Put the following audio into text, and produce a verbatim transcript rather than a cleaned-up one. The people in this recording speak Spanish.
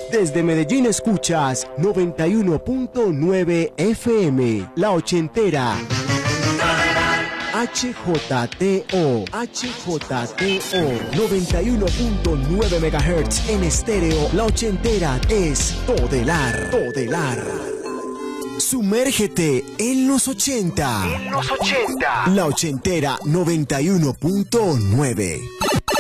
Desde Medellín escuchas noventa y uno punto nueve F M, La Ochentera. H J T O, H J T O, noventa y uno punto nueve megahertz en estéreo. La Ochentera es Todelar, Todelar. Sumérgete en los ochenta. En los ochenta. La Ochentera noventa y uno punto nueve.